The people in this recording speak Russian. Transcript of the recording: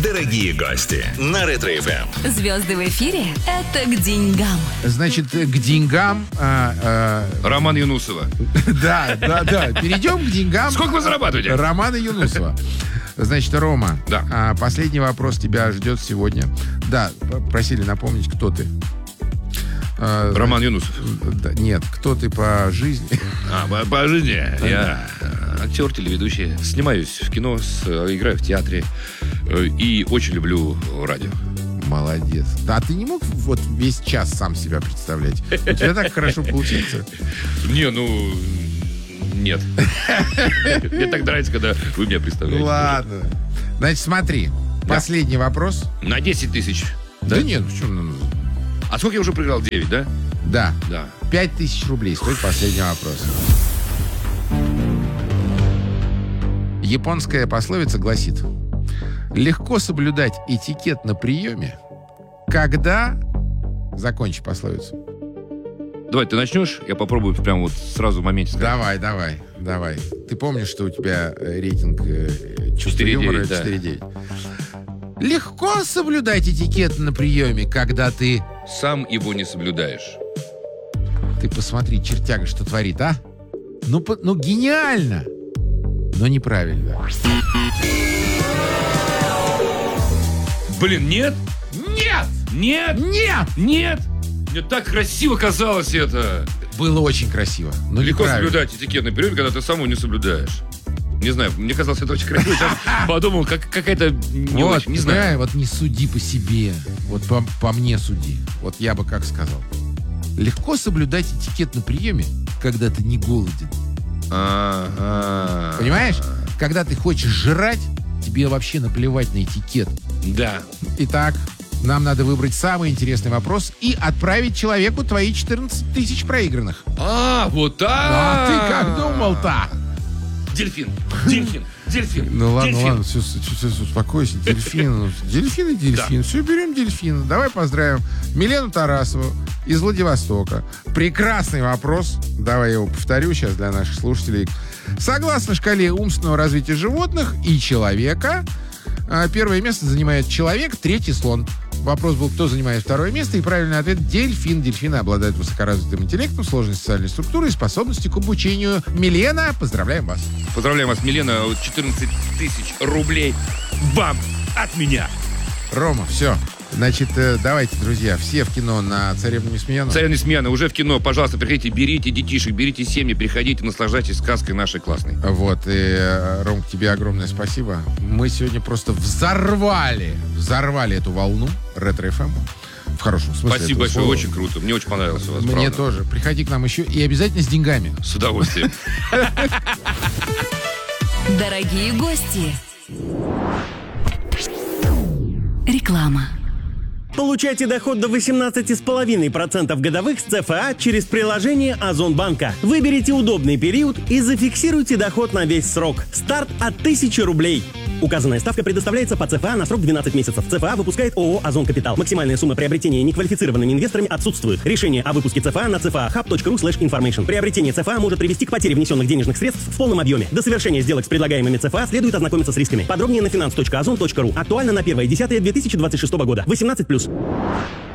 Дорогие гости на Ретро-ФМ. Звезды в эфире – это к деньгам. Значит, к деньгам... Роман Юнусова. Да. Перейдем к деньгам. Сколько вы зарабатываете? Романа Юнусова. Значит, Рома, да. Последний вопрос тебя ждет сегодня. Да, просили напомнить, кто ты. Роман Юнусов. Да, нет, кто ты по жизни? По жизни? Я актер, телеведущий. Снимаюсь в кино, играю в театре. И очень люблю радио. Молодец. Да, ты не мог вот весь час сам себя представлять? У тебя так хорошо получается? Нет. Мне так нравится, когда вы меня представляете. Ладно. Значит, смотри. Последний вопрос. На 10 тысяч. Да нет, в чем? А сколько я уже проиграл? 9, да? Да. 5000 рублей стоит последний вопрос. Японская пословица гласит: легко соблюдать этикет на приеме, когда... Закончи пословицу. Давай, ты начнешь? Я попробую прямо вот сразу в моменте сказать. Давай. Ты помнишь, что у тебя рейтинг чувства юмора 4,9? Легко соблюдать этикет на приеме, когда ты... Сам его не соблюдаешь. Ты посмотри, чертяга, что творит, а? Ну, гениально! Но неправильно. Блин, нет? Нет! Мне так красиво казалось это. Было очень красиво, но легко неправильно. Соблюдать этикет на приеме, когда ты сам его не соблюдаешь. Не знаю, мне казалось это очень красиво. Сейчас подумал, какая-то не очень, не знаю. Вот не суди по себе. Вот по мне суди. Вот я бы как сказал. Легко соблюдать этикет на приеме, когда ты не голоден. Понимаешь? Когда ты хочешь жрать, тебе вообще наплевать на этикет. Да. Итак, нам надо выбрать самый интересный вопрос и отправить человеку твои 14 тысяч проигранных. Вот так? А ты как думал-то? Дельфин. Ну ладно, все, успокойся. Дельфин. Да. Все, берем дельфина. Давай поздравим Милену Тарасову из Владивостока. Прекрасный вопрос. Давай я его повторю сейчас для наших слушателей. Согласно шкале умственного развития животных и человека, первое место занимает человек, третий слон. Вопрос был, кто занимает второе место, и правильный ответ — дельфин. Дельфины обладают высокоразвитым интеллектом, сложной социальной структурой и способностью к обучению. Милена, поздравляем вас. Поздравляем вас, Милена. 14 тысяч рублей вам от меня. Рома, все. Значит, давайте, друзья, все в кино на «Царевну Несмеяну». «Царевна Несмеяна» уже в кино. Пожалуйста, приходите, берите детишек, берите семьи, приходите, наслаждайтесь сказкой нашей классной. Вот, и, Ром, тебе огромное спасибо. Мы сегодня просто взорвали эту волну Ретро-ФМ. В хорошем смысле. Спасибо большое, очень круто. Мне очень понравилось у вас. Мне правда. тоже. Приходи к нам еще и обязательно с деньгами. С удовольствием. Дорогие гости. Реклама. Получайте доход до 18,5% годовых с ЦФА через приложение Озонбанка. Выберите удобный период и зафиксируйте доход на весь срок. Старт от 1000 рублей. Указанная ставка предоставляется по ЦФА на срок 12 месяцев. ЦФА выпускает ООО «Озон Капитал». Максимальная сумма приобретения неквалифицированными инвесторами отсутствует. Решение о выпуске ЦФА на cfahub.ru/information. Приобретение ЦФА может привести к потере внесенных денежных средств в полном объеме. До совершения сделок с предлагаемыми ЦФА следует ознакомиться с рисками. Подробнее на finance.ozon.ru. Актуально на 1.10.2026 года. 18+.